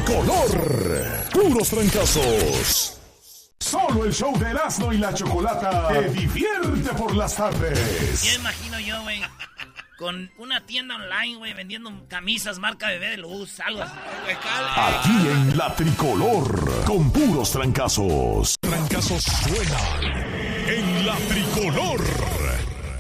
tricolor. Puros trancazos. Solo el show de Erasmo y la Chocolata te divierte por las tardes. Ya imagino yo, güey, con una tienda online, güey, vendiendo camisas marca Bebé de Luz, algo así. Aquí en la Tricolor, con puros trancazos. Trancazos suenan en la Tricolor.